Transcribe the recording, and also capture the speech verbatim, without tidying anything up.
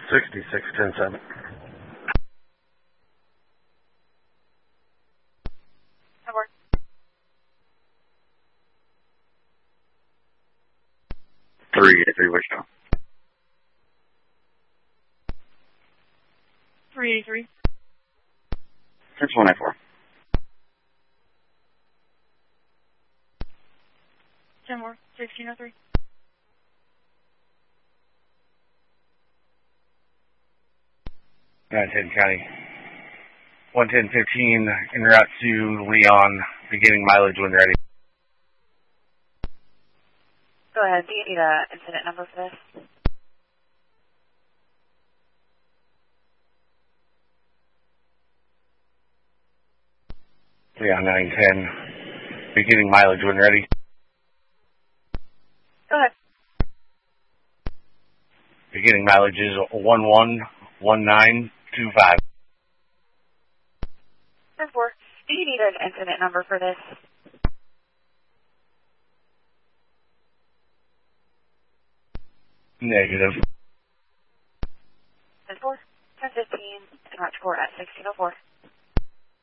sixty-six ten seven. That works. three eighty-three Wichita. three eighty-three. six one eight four. ten more. sixteen oh three. nine ten County. one ten fifteen en route to Leon, beginning mileage when ready. Go ahead. Do you need an incident number for this? Leon nine ten, beginning mileage when ready. Go ahead. Beginning mileage is one one one nine two five. ten four. Do you need an incident number for this? Negative. ten four. ten fifteen. En route to port at sixteen oh four.